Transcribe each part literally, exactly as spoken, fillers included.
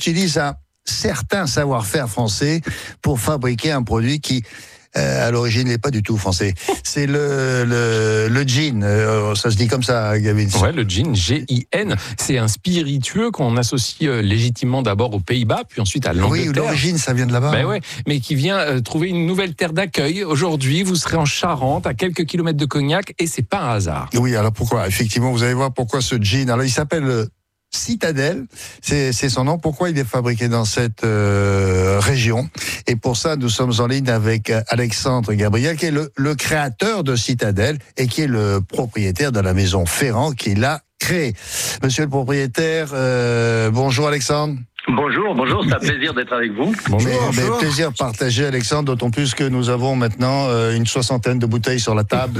utilise un certain savoir-faire français pour fabriquer un produit qui, euh, à l'origine, n'est pas du tout français. C'est le, le, le gin. Euh, ça se dit comme ça, Gavin. Ouais, le gin, G I N. C'est un spiritueux qu'on associe euh, légitimement d'abord aux Pays-Bas, puis ensuite à l'Angleterre. Oui, l'origine, ça vient de là-bas. Ben ouais, mais qui vient euh, trouver une nouvelle terre d'accueil. Aujourd'hui, vous serez en Charente, à quelques kilomètres de Cognac, et c'est pas un hasard. Oui, alors pourquoi? Effectivement, vous allez voir pourquoi ce gin. Alors, il s'appelle euh, Citadelle, c'est, c'est son nom. Pourquoi il est fabriqué dans cette euh, région? Et pour ça, nous sommes en ligne avec Alexandre Gabriel, qui est le, le créateur de Citadelle et qui est le propriétaire de la maison Ferrand qui l'a créée. Monsieur le propriétaire, euh, bonjour Alexandre. Bonjour, bonjour, c'est un plaisir d'être avec vous. Bonjour, mais, bonjour. Mais plaisir partagé, Alexandre, d'autant plus que nous avons maintenant euh, une soixantaine de bouteilles sur la table.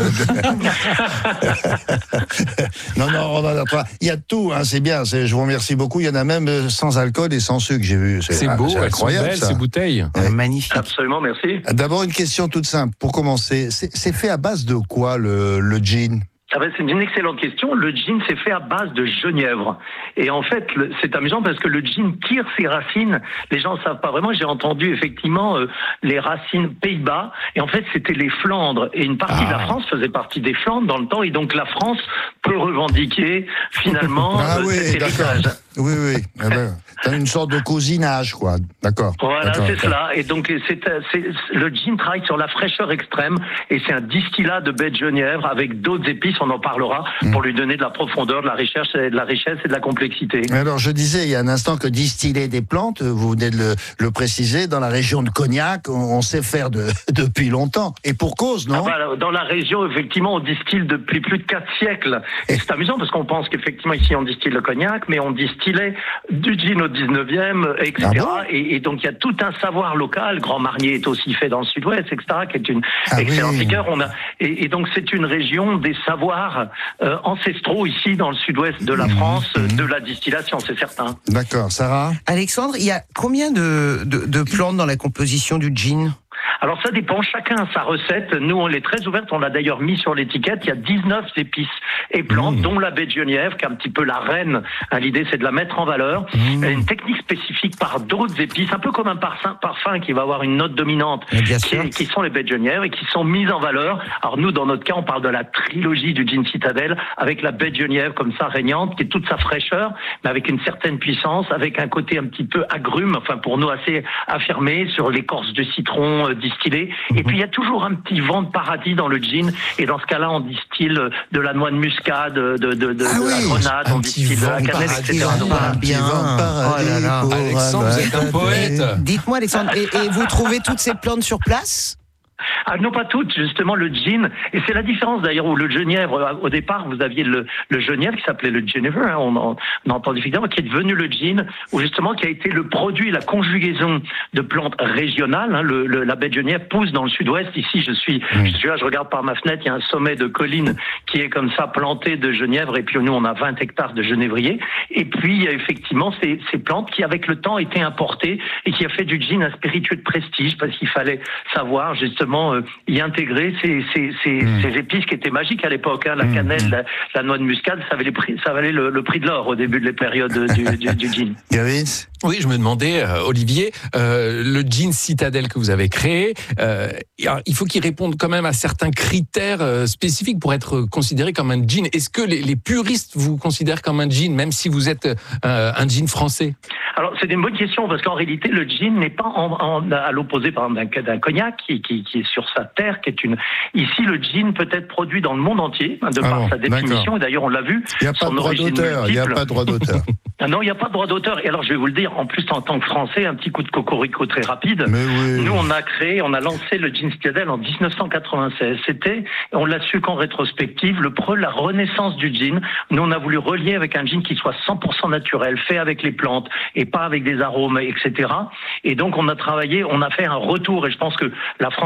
non, non, on en a pas. Il y a de tout, hein, c'est bien. C'est, je vous remercie beaucoup. Il y en a même sans alcool et sans sucre, j'ai vu. C'est, c'est beau, c'est incroyable, elles sont belles, ces bouteilles. Ouais. Magnifique. Absolument, merci. D'abord, une question toute simple. Pour commencer, c'est, c'est fait à base de quoi le, le gin? Ah ben, c'est une excellente question. Le gin, c'est fait à base de genièvre. Et en fait, le, c'est amusant parce que le gin tire ses racines. Les gens ne savent pas vraiment. J'ai entendu effectivement euh, les racines Pays-Bas. Et en fait, c'était les Flandres. Et une partie ah. de la France faisait partie des Flandres dans le temps. Et donc, la France peut revendiquer finalement ah, euh, oui, cet héritage. Oui, oui. Eh ben, t'as une sorte de cousinage, quoi. D'accord. Voilà, d'accord, c'est d'accord. cela. Et donc, c'est, c'est, le gin travaille sur la fraîcheur extrême. Et c'est un distillat de baie de genièvre avec d'autres épices. On en parlera mmh. pour lui donner de la profondeur, de la richesse, de la richesse et de la complexité. Alors, je disais il y a un instant que distiller des plantes, vous venez de le, le préciser, dans la région de Cognac, on, on sait faire de, depuis longtemps. Et pour cause, non? Ah bah, dans la région, effectivement, on distille depuis plus de quatre siècles. Et c'est amusant parce qu'on pense qu'effectivement, ici, on distille le cognac, mais on distillait du gin au dix-neuvième, et cetera. Ah bon? et, et donc, il y a tout un savoir local. Grand Marnier est aussi fait dans le sud-ouest, et cetera, qui est une ah excellente oui. liqueur. On a, et, et donc, c'est une région des savoirs euh, ancestraux ici, dans le sud-ouest de la France, mmh. de la distillation, c'est certain. D'accord. Sarah? Alexandre, il y a combien de, de, de plantes dans la composition du gin? Alors ça dépend, chacun a sa recette. Nous, on est très ouverte, on l'a d'ailleurs mis sur l'étiquette. Il y a dix-neuf épices et plantes, mmh. dont la baie de genièvre, qui est un petit peu la reine. L'idée, c'est de la mettre en valeur. Mmh. Une technique spécifique par d'autres épices, un peu comme un parfum, parfum qui va avoir une note dominante, qui, qui sont les baies de genièvre et qui sont mises en valeur. Alors nous, dans notre cas, on parle de la trilogie du gin Citadelle, avec la baie de genièvre comme ça, régnante, qui est toute sa fraîcheur, mais avec une certaine puissance, avec un côté un petit peu agrume, enfin pour nous assez affirmé, sur l'écorce de citron, distillé. Et puis il y a toujours un petit vent de paradis dans le gin. Et dans ce cas-là, on distille de la noix de muscade, de, de, de, de ah oui, la grenade, on distille de la cannelle, et cetera. Bien. Oh là là. Alexandre, vous êtes un poète. Dites-moi, Alexandre, et, et vous trouvez toutes ces plantes sur place ? Ah non, pas toutes, justement, le gin. Et c'est la différence d'ailleurs où le genièvre, au départ, vous aviez le, le genièvre qui s'appelait le genièvre, hein, on, on, on a entendu effectivement, qui est devenu le gin, ou justement qui a été le produit, la conjugaison de plantes régionales. Hein, le, le, la baie de genièvre pousse dans le sud-ouest. Ici, je suis, mmh. je suis là, je regarde par ma fenêtre, il y a un sommet de colline qui est comme ça planté de genièvre, et puis nous, on a vingt hectares de genévrier. Et puis, il y a effectivement ces, ces plantes qui, avec le temps, étaient importées et qui a fait du gin un spiritueux de prestige, parce qu'il fallait savoir, justement, Euh, y intégrer ces, ces, ces, mmh. ces épices qui étaient magiques à l'époque, hein, la cannelle, mmh. la, la noix de muscade, ça valait, prix, ça valait le, le prix de l'or au début de la période du, du, du gin. Gavin? Oui, je me demandais, euh, Olivier, euh, le gin Citadelle que vous avez créé, euh, il faut qu'il réponde quand même à certains critères euh, spécifiques pour être considéré comme un gin. Est-ce que les, les puristes vous considèrent comme un gin, même si vous êtes euh, un gin français? Alors, c'est une bonne question, parce qu'en réalité, le gin n'est pas en, en, à l'opposé, par exemple, d'un, d'un cognac qui, qui, qui est sur sa terre, qui est une... Ici, le gin peut être produit dans le monde entier, de par ah bon, sa définition, d'accord. Et d'ailleurs, on l'a vu. Il n'y a pas de droit d'auteur, il n'y a pas de droit d'auteur. Ah non, il n'y a pas de droit d'auteur. Et alors, je vais vous le dire, en plus, en tant que Français, un petit coup de cocorico très rapide. Mais oui. Nous, on a créé, on a lancé le gin Citadelle en dix-neuf cent quatre-vingt-seize. C'était, on l'a su qu'en rétrospective, le pre, la renaissance du gin. Nous, on a voulu relier avec un gin qui soit cent pour cent naturel, fait avec les plantes et pas avec des arômes, et cetera. Et donc, on a travaillé, on a fait un retour. Et je pense que la France est un pays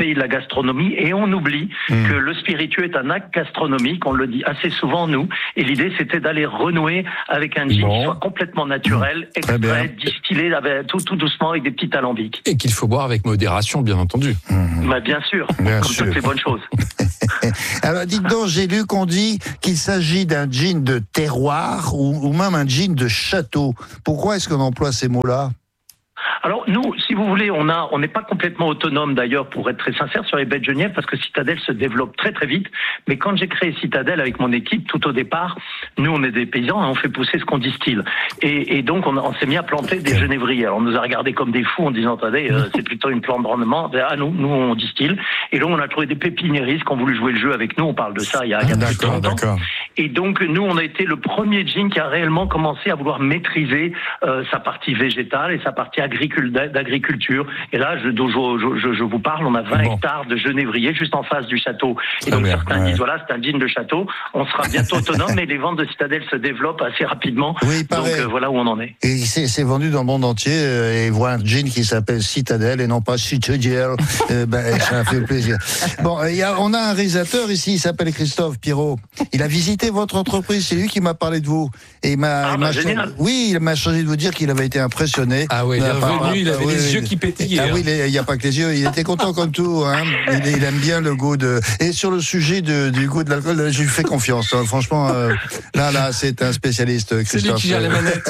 pays de la gastronomie et on oublie mmh. que le spiritueux est un acte gastronomique, on le dit assez souvent nous, et l'idée c'était d'aller renouer avec un gin bon. qui soit complètement naturel, mmh. extrait, distillé avec, tout, tout doucement avec des petits alambics. Et qu'il faut boire avec modération, bien entendu. Mmh. Bah, bien sûr, bien comme sûr. toutes les bonnes choses. Alors dites donc, j'ai lu qu'on dit qu'il s'agit d'un gin de terroir ou, ou même un gin de château. Pourquoi est-ce qu'on emploie ces mots-là ? Alors nous, si vous voulez, on a, on n'est pas complètement autonome d'ailleurs, pour être très sincère, sur les baies de genièvre, parce que Citadelle se développe très très vite. Mais quand j'ai créé Citadelle avec mon équipe, tout au départ, nous on est des paysans et on fait pousser ce qu'on distille. Et, et donc on, on s'est mis à planter des genévriers. Alors on nous a regardés comme des fous en disant, attendez, euh, c'est plutôt une plante de rendement. Ah nous, nous on distille. Et là on a trouvé des pépiniéristes qui ont voulu jouer le jeu avec nous. On parle de ça il y a, il y a plus de longtemps. D'accord. Et donc nous on a été le premier gin qui a réellement commencé à vouloir maîtriser euh, sa partie végétale et sa partie agricole. d'agriculture. Et là, je, je, je, je vous parle, on a vingt bon. hectares de genévriers juste en face du château. Et donc bien, certains ouais. disent, voilà, c'est un gin de château, on sera bientôt autonome, mais les ventes de Citadelle se développent assez rapidement. Oui, donc euh, voilà où on en est. Et c'est, c'est vendu dans le monde entier, euh, et voir un gin qui s'appelle Citadelle et non pas Citadelle, euh, ben, ça fait plaisir. Bon, y a, on a un réalisateur ici, il s'appelle Christophe Pirot. Il a visité votre entreprise, c'est lui qui m'a parlé de vous. Et il m'a, ah, il bah, m'a génial. Ch- oui, il m'a chargé de vous dire qu'il avait été impressionné. Ah oui, il est revenu, il avait oui, les oui, yeux qui pétillaient. Ah hein. oui, il n'y a pas que les yeux, il était content comme tout. Hein. Il, il aime bien le goût de... Et sur le sujet de, du goût de l'alcool, je lui fais confiance. Hein. Franchement, euh, là, là, c'est un spécialiste, Christophe. C'est lui qui gère les manettes.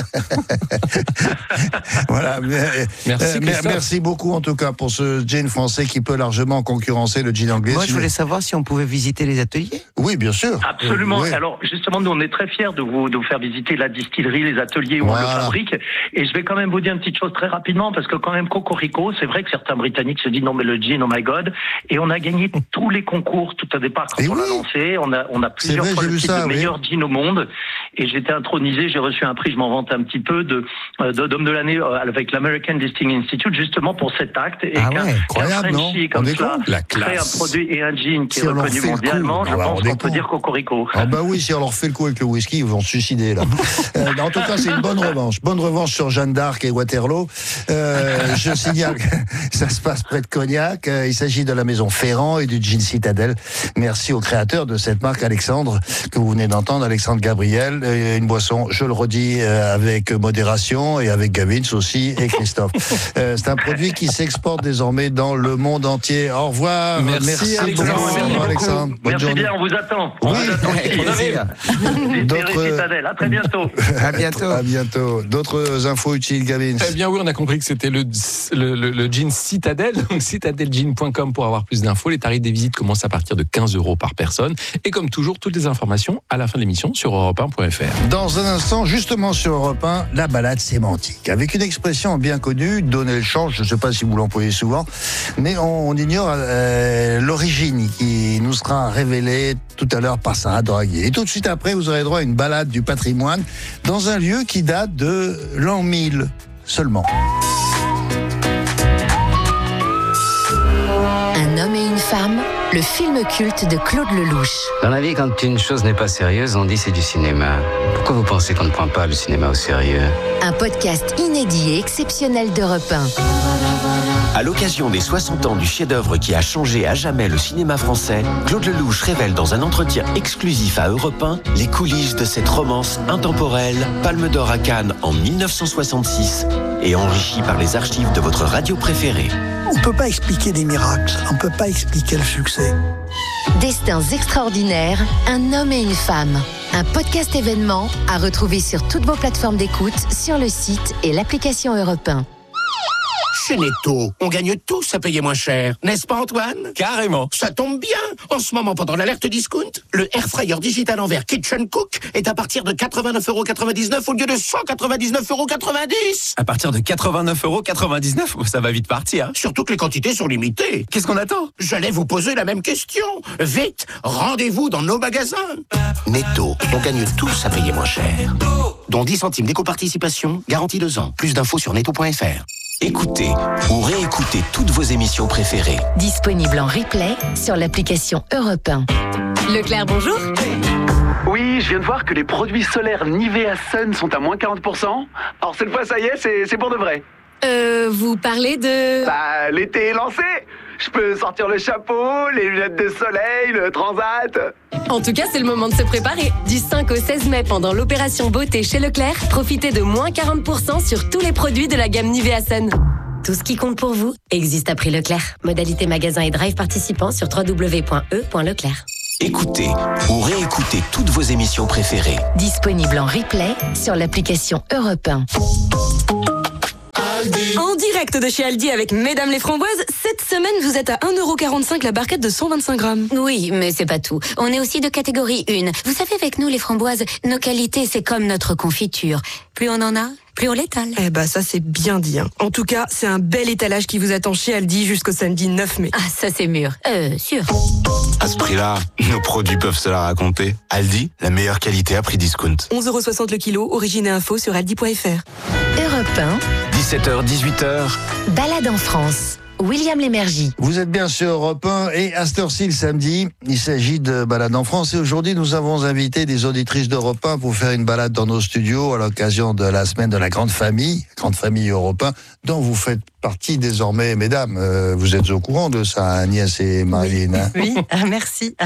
Voilà. Merci, euh, merci beaucoup, en tout cas, pour ce gin français qui peut largement concurrencer le gin anglais. Moi, je voulais savoir si on pouvait visiter les ateliers. Oui, bien sûr. Absolument. Oui. Alors, justement, nous, on est très fiers de vous, de vous faire visiter la distillerie, les ateliers où voilà. on le fabrique. Et je vais quand même vous dire une petite chose très rapidement, parce que quand même, Cocorico, c'est vrai que certains Britanniques se disent non, mais le gin, oh my god. Et on a gagné tous les concours tout au départ quand et on oui. l'a lancé. On a, on a plusieurs vrai, fois le titre ça, de oui. meilleur gin au monde. Et j'étais intronisé, j'ai reçu un prix, je m'en vante un petit peu, de, de d'homme de l'année avec l'American Distilling Institute, justement pour cet acte. Et ah qu'un, ouais, incroyable, qu'un Frenchie comme ça la crée un produit et un gin qui si est reconnu mondialement, je ah bah, pense qu'on peut dire Cocorico. Ah bah oui, si on leur fait le coup avec le whisky, ils vont se suicider là. euh, en tout cas, c'est une bonne revanche. Bonne revanche sur Jeanne d'Arc et Waterloo. Euh, je signale que ça se passe près de Cognac. Euh, il s'agit de la maison Ferrand et du gin Citadelle. Merci au créateur de cette marque, Alexandre, que vous venez d'entendre, Alexandre Gabriel. Euh, une boisson, je le redis, euh, avec modération et avec Gavins aussi et Christophe. euh, c'est un produit qui s'exporte désormais dans le monde entier. Au revoir. Merci, Merci Alexandre. beaucoup, Merci Alexandre. Bonne Merci journée. bien, on vous attend. On oui, vous attend. on arrive. D'autres... Citadelle. À très bientôt. À bientôt. À bientôt. D'autres infos utiles, Gavin? Eh bien oui, on a compris que c'était le, le, le, le gin Citadelle, donc citadelle gin point com pour avoir plus d'infos. Les tarifs des visites commencent à partir de quinze euros par personne. Et comme toujours, toutes les informations à la fin de l'émission sur europe un point f r. Dans un instant, justement sur Europe un, la balade sémantique. Avec une expression bien connue, donner le change, je ne sais pas si vous l'employez souvent, mais on, on ignore euh, l'origine qui nous sera révélée tout à l'heure par Sarah Doraguier. Et tout de suite après, vous aurez droit à une balade du patrimoine dans un lieu qui date de l'an mille seulement. Un homme et une femme, le film culte de Claude Lelouch. Dans la vie, quand une chose n'est pas sérieuse, on dit c'est du cinéma. Pourquoi vous pensez qu'on ne prend pas le cinéma au sérieux ? Un podcast inédit et exceptionnel d'Europe un. À l'occasion des soixante ans du chef-d'œuvre qui a changé à jamais le cinéma français, Claude Lelouch révèle dans un entretien exclusif à Europe un les coulisses de cette romance intemporelle, Palme d'Or à Cannes en dix-neuf cent soixante-six et enrichie par les archives de votre radio préférée. On ne peut pas expliquer des miracles, on ne peut pas expliquer le succès. Destins extraordinaires, un homme et une femme. Un podcast événement à retrouver sur toutes vos plateformes d'écoute, sur le site et l'application Europe un. Chez Netto, on gagne tous à payer moins cher, n'est-ce pas Antoine ? Carrément. Ça tombe bien. En ce moment, pendant l'alerte discount, le air fryer digital en verre Kitchen Cook est à partir de quatre-vingt-neuf euros quatre-vingt-dix-neuf au lieu de cent quatre-vingt-dix-neuf euros quatre-vingt-dix. À partir de quatre-vingt-neuf euros quatre-vingt-dix-neuf, ça va vite partir. Surtout que les quantités sont limitées. Qu'est-ce qu'on attend ? J'allais vous poser la même question. Vite, rendez-vous dans nos magasins. Netto, on gagne tous à payer moins cher. Dont dix centimes d'éco-participation, garantie deux ans. Plus d'infos sur netto point f r. Écoutez ou réécoutez toutes vos émissions préférées. Disponible en replay sur l'application Europe un. Leclerc, bonjour. Oui, je viens de voir que les produits solaires Nivea Sun sont à moins quarante pour cent. Alors cette fois, ça y est, c'est, c'est pour de vrai. Euh, vous parlez de... Bah, l'été est lancé. Je peux sortir le chapeau, les lunettes de soleil, le transat. En tout cas, c'est le moment de se préparer. Du cinq au seize mai, pendant l'opération beauté chez Leclerc, profitez de moins quarante pour cent sur tous les produits de la gamme Nivea Sun. Tout ce qui compte pour vous existe à prix Leclerc. Modalité magasin et drive participants sur w w w point e point leclerc. Écoutez ou réécoutez toutes vos émissions préférées. Disponible en replay sur l'application Europe un. En direct de chez Aldi avec Mesdames les Framboises, cette semaine vous êtes à un euro quarante-cinq la barquette de cent vingt-cinq grammes. Oui, mais c'est pas tout. On est aussi de catégorie un. Vous savez, avec nous les framboises, nos qualités c'est comme notre confiture. Plus on en a, plus on l'étale. Eh ben ça c'est bien dit. Hein. En tout cas, c'est un bel étalage qui vous attend chez Aldi jusqu'au samedi neuf mai. Ah ça c'est mûr. Euh, sûr. À ce prix-là, nos produits peuvent se la raconter. Aldi, la meilleure qualité à prix discount. onze euros soixante le kilo, origine et info sur aldi point f r. Europe un. dix-sept heures, dix-huit heures. Balade en France. William Lémergie. Vous êtes bien sur Europe un et à cette heure-ci, le samedi, il s'agit de balade en France. Et aujourd'hui, nous avons invité des auditrices d'Europe un pour faire une balade dans nos studios à l'occasion de la semaine de la grande famille, grande famille Europe un, dont vous faites partie désormais, mesdames. Euh, vous êtes au courant de ça, Agnès et Marilyn. Hein? Oui, merci.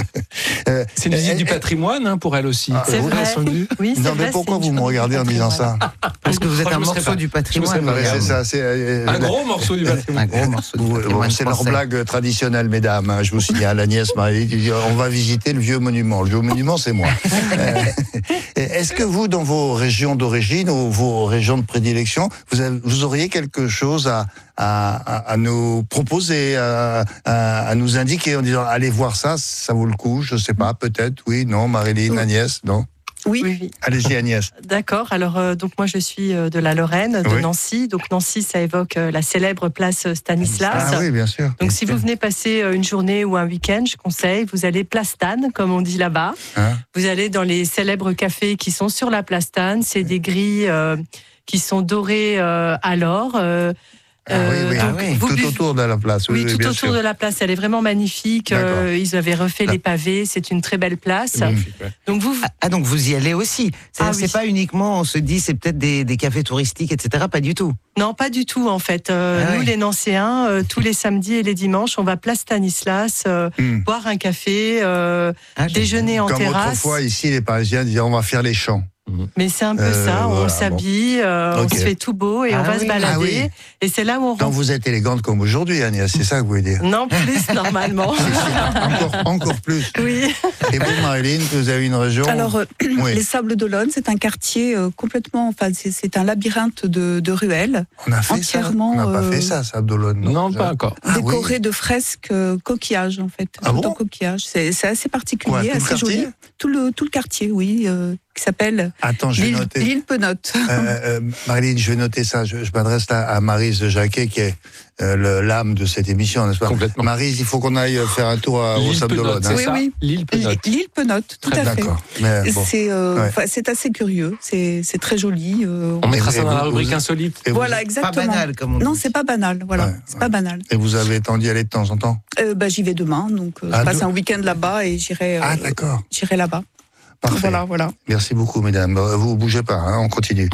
euh, c'est une visite elle, du patrimoine hein, pour elle aussi. Ah, c'est vrai. Oui, c'est non, vrai, mais pourquoi vous me regardez en disant ça? Parce que vous êtes un morceau du patrimoine. C'est ça, c'est euh, un gros morceau du patrimoine. Un gros morceau du patrimoine. C'est leur blague traditionnelle, mesdames. Hein, je vous signale, Agnès, Marilyn, on va visiter le vieux monument. Le vieux monument, c'est moi. euh, Est-ce que vous, dans vos régions d'origine ou vos régions de prédilection, vous, avez, vous auriez quelque chose à À, à, à nous proposer, à, à, à nous indiquer en disant allez voir ça, ça vaut le coup, je sais pas, peut-être, oui, non, Marilyn, oui. Agnès, non? Oui. oui, oui. Allez-y, Agnès. D'accord. Alors, euh, donc moi, je suis euh, de la Lorraine, de oui. Nancy. Donc Nancy, ça évoque euh, la célèbre place Stanislas. Ah oui, bien sûr. Donc, si vous venez passer euh, une journée ou un week-end, je conseille, vous allez place Stan, comme on dit là-bas. Hein? Vous allez dans les célèbres cafés qui sont sur la place Stan. C'est des grilles euh, qui sont dorées euh, à l'or. Euh, Ah oui, oui. Ah oui. Tout buvez... autour de la place. Oui, oui, oui tout bien autour sûr. de la place. Elle est vraiment magnifique. Euh, ils avaient refait la... les pavés. C'est une très belle place. Magnifique, ouais. Donc vous, ah donc vous y allez aussi. C'est, ah, c'est oui. pas uniquement, on se dit, c'est peut-être des, des cafés touristiques, et cetera. Pas du tout. Non, pas du tout en fait. Euh, ah, nous, oui. les Nancéens, euh, tous les samedis et les dimanches, on va place Stanislas, euh, mm. boire un café, euh, ah, déjeuner en Comme terrasse. Comme autrefois, ici, les Parisiens disaient on va faire les champs. Mais c'est un peu euh, ça, on voilà, s'habille, bon. euh, okay. on se fait tout beau et ah on va oui. se balader. Ah oui. Et c'est là où on rentre. Donc vous êtes élégante comme aujourd'hui, Agnès, c'est ça que vous voulez dire? Non, plus normalement. si, si, encore, encore plus. Oui. Et vous, Marilyn, vous avez une région? Alors, euh, oui. les Sables d'Olonne, c'est un quartier euh, complètement, enfin, c'est, c'est un labyrinthe de, de ruelles. On a fait entièrement, ça? On n'a pas fait ça, Sables d'Olonne. Non, non pas encore. Décoré ah, oui. de fresques euh, coquillages, en fait. Ah bon? Coquillages. C'est, c'est assez particulier, ouais, assez joli. Tout le, tout le quartier, oui. Euh, qui s'appelle Attends, je vais l'île, noter. l'île Penote. Euh, euh, Marilyn, je vais noter ça. Je, je m'adresse là à Maryse de Jacquet, qui est euh, le, l'âme de cette émission, n'est-ce pas? Complètement. Maryse, il faut qu'on aille faire un tour à, au Sable d'Olonne. Hein. Oui, oui. L'île Penote. L'île Penote, tout très à fait. D'accord. Mais, bon. c'est, euh, ouais. c'est assez curieux. C'est, c'est très joli. Euh, on mettra ça dans la rubrique insolite. Voilà, exactement. Pas banal, comme on dit. Non, c'est pas banal. Voilà, ouais, c'est ouais. pas banal. Et vous avez temps d'y aller de temps en temps? euh, bah, J'y vais demain, donc euh, ah, je passe un week-end là-bas et j'irai. Euh, ah, d'accord. J'irai là-bas. Parfait. Voilà, voilà. Merci beaucoup, mesdames. Vous bougez pas, hein, on continue.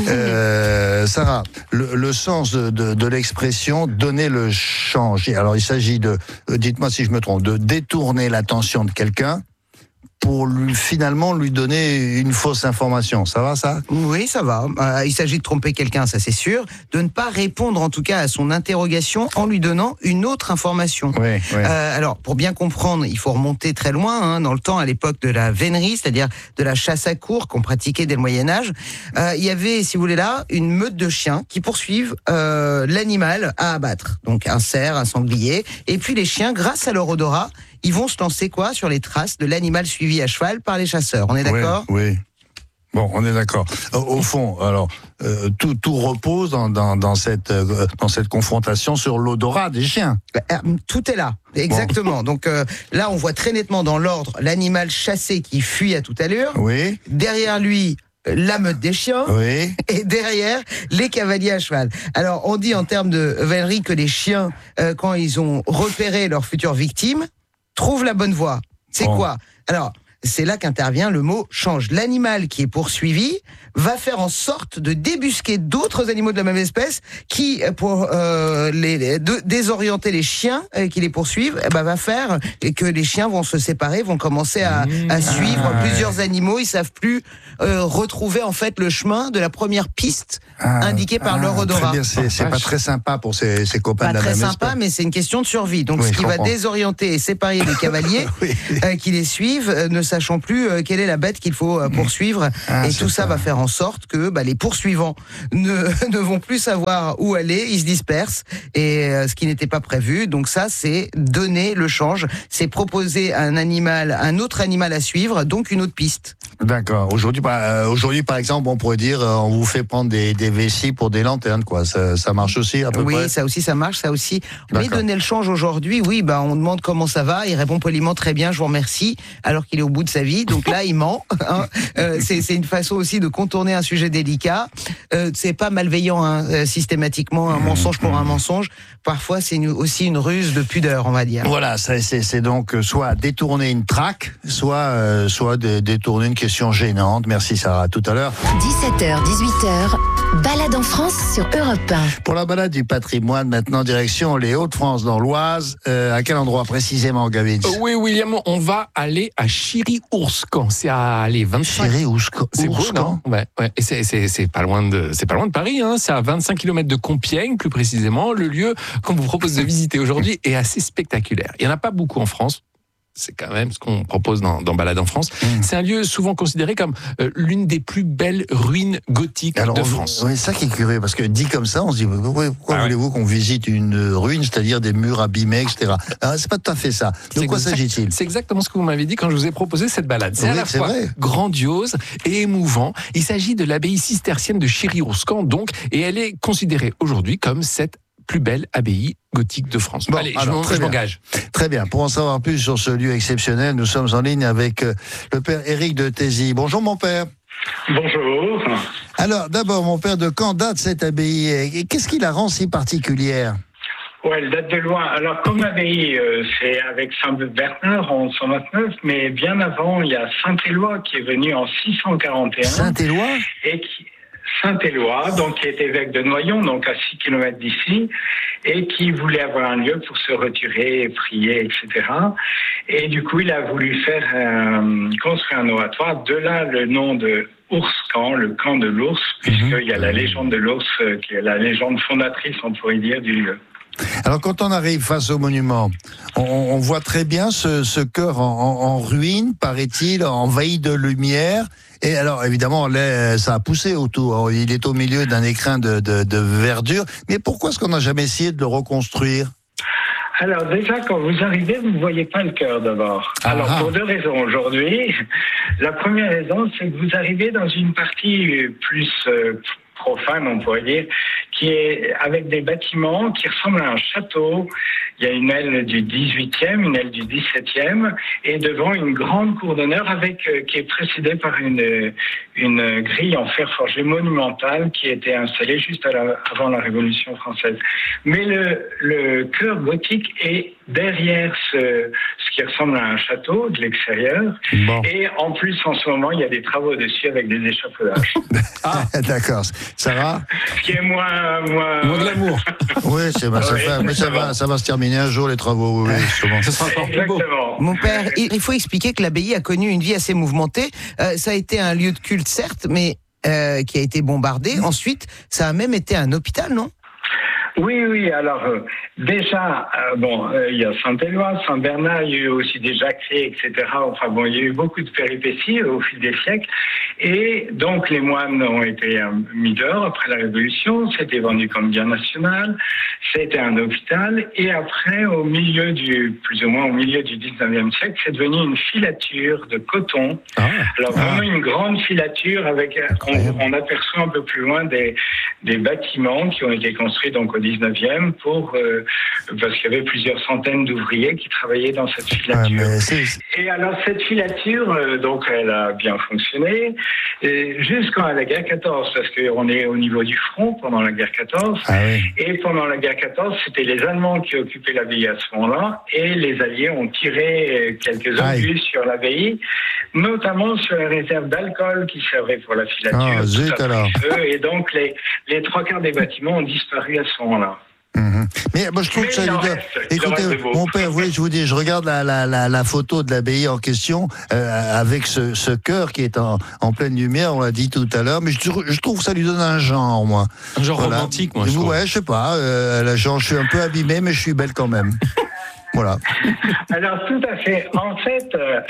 euh, Sarah, le, le sens de, de, de l'expression donner le change. Alors, il s'agit de, dites-moi si je me trompe, de détourner l'attention de quelqu'un pour lui, finalement lui donner une fausse information. Ça va, ça? Oui, ça va. Euh, il s'agit de tromper quelqu'un, ça c'est sûr. De ne pas répondre en tout cas à son interrogation en lui donnant une autre information. Oui, oui. Euh, alors, pour bien comprendre, il faut remonter très loin hein, dans le temps, à l'époque de la vénerie, c'est-à-dire de la chasse à courre qu'on pratiquait dès le Moyen-Âge. Euh, il y avait, si vous voulez là, une meute de chiens qui poursuivent euh, l'animal à abattre. Donc un cerf, un sanglier. Et puis les chiens, grâce à leur odorat, ils vont se lancer quoi sur les traces de l'animal suivi à cheval par les chasseurs. On est d'accord? Oui, oui. Bon, on est d'accord. Au, au fond, alors euh, tout, tout repose dans, dans, dans cette euh, dans cette confrontation sur l'odorat des chiens. Euh, tout est là, exactement. Bon. Donc euh, là, on voit très nettement dans l'ordre l'animal chassé qui fuit à toute allure. Oui. Derrière lui, la meute des chiens, oui. Et derrière, les cavaliers à cheval. Alors, on dit en termes de vénerie que les chiens, euh, quand ils ont repéré leur future victime, trouvent la bonne voie. C'est bon. Quoi? Alors, c'est là qu'intervient le mot change. L'animal qui est poursuivi va faire en sorte de débusquer d'autres animaux de la même espèce qui, pour euh, les, les de, désorienter les chiens euh, qui les poursuivent, eh ben, va faire que les chiens vont se séparer, vont commencer à, à suivre ah, plusieurs ouais. animaux. Ils savent plus euh, retrouver en fait le chemin de la première piste ah, indiquée par ah, leur odorat. C'est, c'est pas très sympa pour ces, ces copains pas de la très même sympa, espèce. Mais c'est une question de survie. Donc, oui, ce qui va comprends. désorienter et séparer les cavaliers oui. euh, qui les suivent, euh, ne sachant plus euh, quelle est la bête qu'il faut euh, poursuivre. Ah, et tout ça, ça va faire en sorte que bah, les poursuivants ne, ne vont plus savoir où aller, ils se dispersent, et euh, ce qui n'était pas prévu. Donc ça, c'est donner le change, c'est proposer un animal, un autre animal à suivre, donc une autre piste. D'accord. Aujourd'hui, bah, aujourd'hui, par exemple, on pourrait dire, euh, on vous fait prendre des, des vessies pour des lanternes, quoi. Ça, ça marche aussi à peu oui, près. Oui, ça aussi, ça marche, ça aussi. D'accord. Mais donner le change aujourd'hui, oui, bah, on demande comment ça va, il répond poliment très bien, je vous remercie, alors qu'il est au bout de sa vie. Donc là, il ment. Hein. Euh, c'est, c'est une façon aussi de contourner un sujet délicat. Euh, c'est pas malveillant, hein, euh, systématiquement, un mensonge pour un mensonge. Parfois, c'est une, aussi une ruse de pudeur, on va dire. Voilà, ça, c'est, c'est donc soit détourner une traque, soit, euh, soit de, détourner une question gênante. Merci Sarah, à tout à l'heure. dix-sept heures, dix-huit heures, balade en France sur Europe un. Pour la balade du patrimoine, maintenant direction les Hauts-de-France dans l'Oise. Euh, à quel endroit précisément, Gavin? euh, Oui, William, on va aller à Chiry-Ourscan. C'est à aller vingt-cinq. Chiry-Ourscan. C'est beau, non? Ouais, ouais. Et c'est, c'est, c'est pas loin de, c'est pas loin de Paris, hein. C'est à vingt-cinq kilomètres de Compiègne, plus précisément. Le lieu qu'on vous propose de visiter aujourd'hui est assez spectaculaire. Il y en a pas beaucoup en France. C'est quand même ce qu'on propose dans, dans Balade en France. Mmh. C'est un lieu souvent considéré comme euh, l'une des plus belles ruines gothiques Alors, de France. Oui, c'est ça qui est curieux, parce que dit comme ça, on se dit, pourquoi, pourquoi ah voulez-vous ouais. qu'on visite une ruine, c'est-à-dire des murs abîmés, et cetera. Alors, c'est pas tout à fait ça. De quoi exact, s'agit-il? C'est exactement ce que vous m'avez dit quand je vous ai proposé cette balade. C'est oui, à la c'est fois vrai. grandiose et émouvant. Il s'agit de l'abbaye cistercienne de Chiry-Ourscan, donc, et elle est considérée aujourd'hui comme cette plus belle abbaye gothique de France. Bon, Allez, alors, je, je m'engage. Très bien. Pour en savoir plus sur ce lieu exceptionnel, nous sommes en ligne avec euh, le père Éric de Thézy. Bonjour mon père. Bonjour. Alors d'abord mon père, de quand date cette abbaye et qu'est-ce qui la rend si particulière? Ouais, elle date de loin. Alors, comme l'abbaye, euh, c'est avec Saint-Bernard en cent vingt-neuf, mais bien avant, il y a Saint-Éloi qui est venu en six cent quarante et un. Saint-Éloi? Et qui... Saint-Éloi, donc qui est évêque de Noyon, donc à six kilomètres d'ici, et qui voulait avoir un lieu pour se retirer, prier, et cetera. Et du coup, il a voulu faire euh, construire un oratoire. De là, le nom de Ourscan, le camp de l'ours, puisqu'il y a la légende de l'ours, euh, qui est la légende fondatrice, on pourrait dire, du lieu. Alors quand on arrive face au monument, on, on voit très bien ce, ce chœur en, en, en ruine, paraît-il, envahi de lumière. Et alors évidemment, là, ça a poussé autour. Il est au milieu d'un écrin de, de, de verdure. Mais pourquoi est-ce qu'on n'a jamais essayé de le reconstruire? Alors déjà, quand vous arrivez, vous ne voyez pas le chœur d'abord. Ah Alors ah. pour deux raisons aujourd'hui. La première raison, c'est que vous arrivez dans une partie plus euh, profane, on pourrait dire, qui est avec des bâtiments qui ressemblent à un château. Il y a une aile du dix-huitième, une aile du dix-septième, et devant une grande cour d'honneur avec euh, qui est précédée par une une grille en fer forgé monumentale qui était installée juste à la, avant la Révolution française. Mais le le chœur gothique est derrière ce ce qui ressemble à un château de l'extérieur. Bon. Et en plus, en ce moment, il y a des travaux dessus avec des échafaudages. Ah, d'accord. Ça va? Ce qui est moins moins. Moins de l'amour. Oui, c'est bah, ça oui, fait, mais ça va, ça va se terminer un jour les travaux. Oui, oui, ça sera encore plus beau. Mon père, il faut expliquer que l'abbaye a connu une vie assez mouvementée. Euh, ça a été un lieu de culte, certes, mais euh, qui a été bombardé. Ensuite, ça a même été un hôpital, non? Oui, oui. Alors euh, déjà, euh, bon, il euh, y a Saint-Éloi, Saint-Bernard, il y a eu aussi des Jacqueries, et cetera. Enfin bon, il y a eu beaucoup de péripéties au fil des siècles. Et donc les moines ont été euh, mis dehors après la Révolution. C'était vendu comme bien national. C'était un hôpital. Et après, au milieu du, plus ou moins au milieu du dix-neuvième siècle, c'est devenu une filature de coton. Ah, Alors vraiment ah. une grande filature avec, on, on aperçoit un peu plus loin des des bâtiments qui ont été construits donc au dix-neuvième pour euh, parce qu'il y avait plusieurs centaines d'ouvriers qui travaillaient dans cette filature. Ouais, et alors cette filature, euh, donc elle a bien fonctionné jusqu'à la guerre quatorze, parce qu'on est au niveau du front pendant la guerre quatorze. Ah oui. Et pendant la guerre quatorze, c'était les Allemands qui occupaient l'abbaye à ce moment-là, et les Alliés ont tiré quelques obus sur l'abbaye, notamment sur les réserves d'alcool qui servaient pour la filature. Ah, zut alors. Feu, et donc les, les trois quarts des bâtiments ont disparu à ce moment-là. Mmh. Mais moi je trouve Mais que ça il en lui donne- reste, il en Écoutez, reste de beau. mon père, oui, je vous dis, je regarde la, la, la, la photo de l'abbaye en question euh, avec ce, ce cœur qui est en, en pleine lumière, on l'a dit tout à l'heure, mais je, je trouve que ça lui donne un genre, moi. Un genre romantique, moi, je trouve. Ouais, je sais pas, euh, la genre, je suis un peu abîmé, mais je suis belle quand même. Voilà. Alors tout à fait. En fait, euh,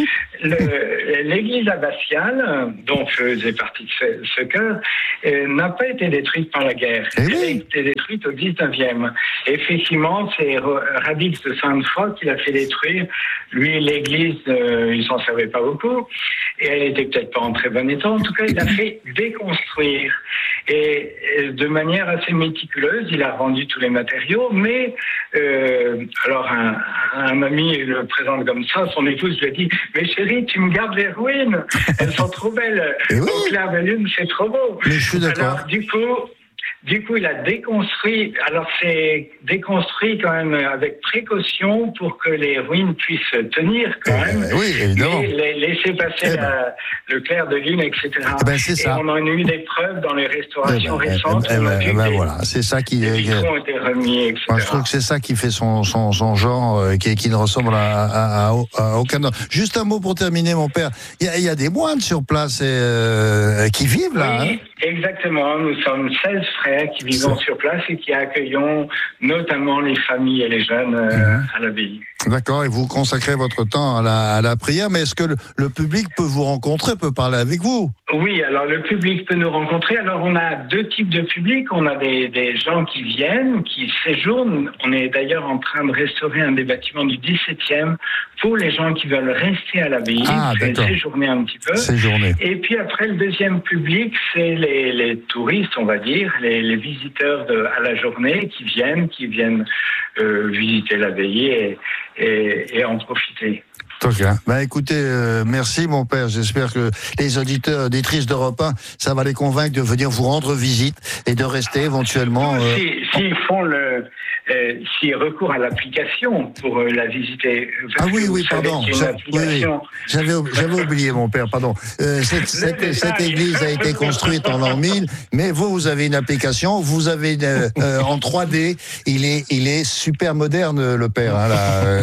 le- l'église abbatiale, dont faisait partie de ce, ce chœur, euh, n'a pas été détruite par la guerre. Elle a été détruite au dix-neuvième. Effectivement, c'est Ra- Radix de Sainte-Foy qui l'a fait détruire. Lui, l'église, euh, il s'en servait pas beaucoup. Et elle était peut-être pas en très bon état. En tout cas, il l'a fait déconstruire. Et, et de manière assez méticuleuse, il a rendu tous les matériaux. Mais, euh, alors, un, un ami le présente comme ça, son épouse lui a dit « Mais chérie, tu me gardes les ruines. Elles sont trop belles. Au clair de lune, c'est trop beau. » Mais je suis d'accord. Alors, du coup... Du coup, il a déconstruit. Alors, c'est déconstruit quand même avec précaution pour que les ruines puissent tenir quand même. Euh, oui, évidemment. Et les- laisser passer Eh la- le clair de lune, et cetera. Eh ben, c'est et ça. on en a eu des preuves dans les restaurations Eh ben, récentes. eh ben, On a eh vu ben, que les- voilà, c'est ça qui. les euh, vitraux ont été remis, et cetera. Moi, je trouve que c'est ça qui fait son, son, son genre, euh, qui, qui ne ressemble à, à, à, à aucun autre. Juste un mot pour terminer, mon père. Il y a, il y a des moines sur place et, euh, qui vivent là. Oui, exactement. Nous sommes seize frères qui vivons sur place et qui accueillons notamment les familles et les jeunes euh, Mhm. à l'abbaye. D'accord, et vous consacrez votre temps à la, à la prière, mais est-ce que le, le public peut vous rencontrer, peut parler avec vous? Oui, alors le public peut nous rencontrer. Alors on a deux types de public. On a des, des gens qui viennent, qui séjournent. On est d'ailleurs en train de restaurer un des bâtiments du dix-septième pour les gens qui veulent rester à l'abbaye, Ah, et d'accord. séjourner un petit peu. Séjourner. Et puis après, le deuxième public, c'est les, les touristes, on va dire, les, les visiteurs de, à la journée qui viennent, qui viennent euh, visiter l'abbaye et, et, et en profiter. Ok. Ben écoutez, euh, merci mon père. J'espère que les auditeurs, auditrices d'Europe un, ça va les convaincre de venir vous rendre visite et de rester éventuellement. euh, Si, s'ils font le, euh, s'ils recourent à l'application pour euh, la visiter. Ah Parce oui, que oui, vous savez pardon. qu'il y a J'a- une oui, oui. application. J'avais, j'avais oublié, mon père, pardon. Euh, cette, cette, cette église a été construite en l'an mille, mais vous, vous avez une application, vous avez une, euh, euh, en trois D. Il est, il est super moderne, le père. Hein, là, euh.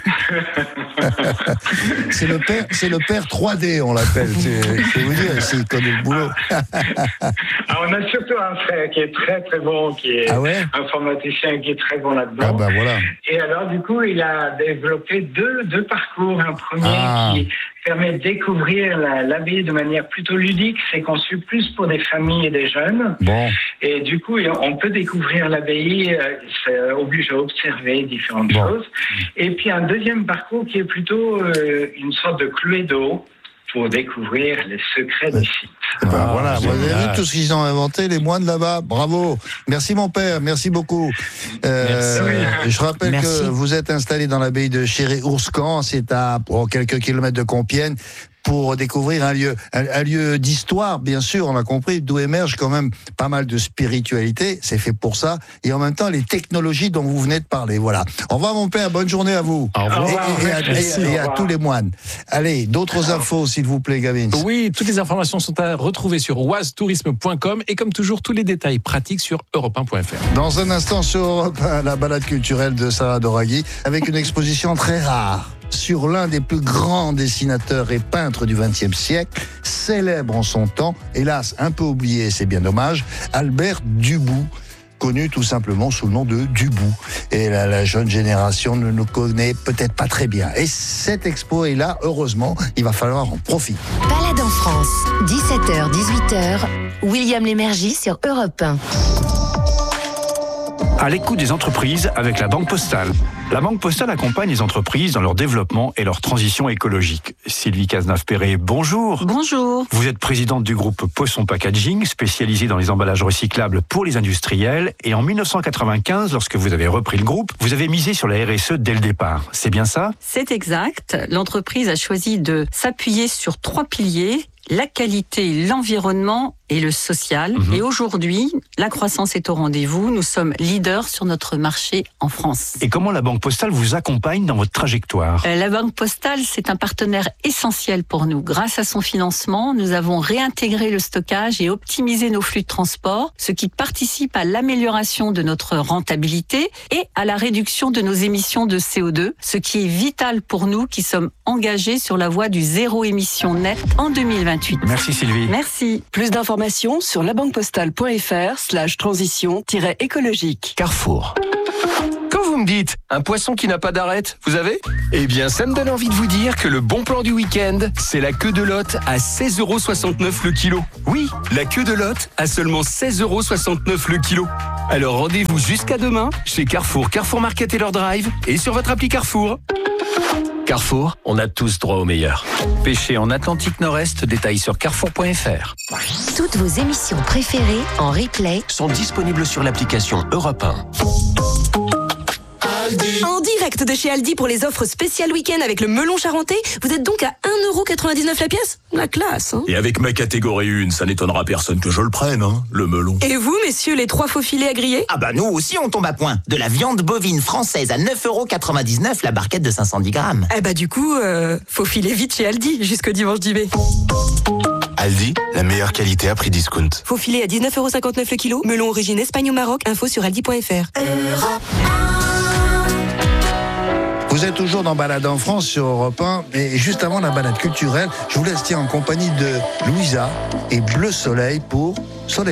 c'est le père, c'est le père trois D, on l'appelle. C'est, je vais vous dire, s'il connaît le boulot. Ah, on a surtout un frère qui est très très bon, qui est Ah ouais informaticien qui est très bon là-dedans. Ah bah voilà. Et alors du coup, il a développé deux, deux parcours. Un premier Ah. qui permet de découvrir la- l'abbaye de manière plutôt ludique. C'est conçu plus pour des familles et des jeunes. Bon. Et du coup, on peut découvrir l'abbaye, euh, ça oblige à observer différentes Bon. choses. Et puis un deuxième parcours qui est plutôt euh, une sorte de Cluedo pour découvrir les secrets du site. Ben voilà, vous génial. avez vu tout ce qu'ils ont inventé, les moines là-bas. Bravo. Merci mon père, merci beaucoup. Euh, Merci. Je rappelle Merci. que vous êtes installé dans l'abbaye de Chéré-Ourscan, c'est à oh, quelques kilomètres de Compiègne, pour découvrir un lieu, un, un lieu d'histoire, bien sûr, on a compris, d'où émerge quand même pas mal de spiritualité, c'est fait pour ça, et en même temps les technologies dont vous venez de parler. Voilà. Au revoir mon père, bonne journée à vous. Au revoir. Et, et à, Merci. et- et Au à revoir. tous les moines. Allez, d'autres infos s'il vous plaît, Gavin. Oui, toutes les informations sont à retrouver sur oise tourisme point com et comme toujours, tous les détails pratiques sur europe un point f r. Dans un instant sur Europe un, la balade culturelle de Sarah Doraghi avec une exposition très rare sur l'un des plus grands dessinateurs et peintres du vingtième siècle, célèbre en son temps, hélas un peu oublié, c'est bien dommage, Albert Dubout, connu tout simplement sous le nom de Dubout. Et la, la jeune génération ne nous connaît peut-être pas très bien. Et cette expo est là, heureusement, il va falloir en profiter. Balade en France, dix-sept heures dix-huit heures, William Lémergie sur Europe un. À l'écoute des entreprises avec la Banque Postale. La Banque Postale accompagne les entreprises dans leur développement et leur transition écologique. Sylvie Cazenave-Perret, bonjour. Bonjour. Vous êtes présidente du groupe Poisson Packaging, spécialisé dans les emballages recyclables pour les industriels. Et en dix-neuf cent quatre-vingt-quinze, lorsque vous avez repris le groupe, vous avez misé sur la R S E dès le départ. C'est bien ça ? C'est exact. L'entreprise a choisi de s'appuyer sur trois piliers. La qualité, l'environnement et le social. Mmh. Et aujourd'hui, la croissance est au rendez-vous. Nous sommes leaders sur notre marché en France. Et comment la Banque Postale vous accompagne dans votre trajectoire ? La Banque Postale, c'est un partenaire essentiel pour nous. Grâce à son financement, nous avons réintégré le stockage et optimisé nos flux de transport, ce qui participe à l'amélioration de notre rentabilité et à la réduction de nos émissions de C O deux, ce qui est vital pour nous qui sommes engagés sur la voie du zéro émission net en deux mille vingt-huit. Merci Sylvie. Merci. Plus d'informations sur labanquepostale.fr slash transition-écologique. Carrefour. Quand vous me dites un poisson qui n'a pas d'arête, vous avez ? Eh bien, ça me donne envie de vous dire que le bon plan du week-end, c'est la queue de lotte à seize euros soixante-neuf le kilo. Oui, la queue de lotte à seulement seize euros soixante-neuf le kilo. Alors rendez-vous jusqu'à demain chez Carrefour, Carrefour Market et leur drive et sur votre appli Carrefour. Carrefour, on a tous droit au meilleur. Pêcher en Atlantique Nord-Est, détails sur carrefour point f r. Toutes vos émissions préférées en replay sont disponibles sur l'application Europe un. En direct de chez Aldi pour les offres spéciales week-end avec le melon charentais, vous êtes donc à un euro quatre-vingt-dix-neuf la pièce ? La classe, hein ? Et avec ma catégorie un, ça n'étonnera personne que je le prenne, hein, le melon. Et vous, messieurs, les trois faux filets à griller ? Ah bah nous aussi on tombe à point. De la viande bovine française à neuf euros quatre-vingt-dix-neuf la barquette de cinq cent dix grammes. Eh bah du coup, euh, faut filer vite chez Aldi jusqu'au dimanche dix mai. Aldi, la meilleure qualité à prix discount. Faut filer à dix-neuf euros cinquante-neuf le kilo, melon origine Espagne au Maroc, info sur aldi point f r. Vous êtes toujours dans Balade en France sur Europe un, et juste avant la balade culturelle, je vous laisse tiens en compagnie de Louisa et Bleu Soleil pour Soleil.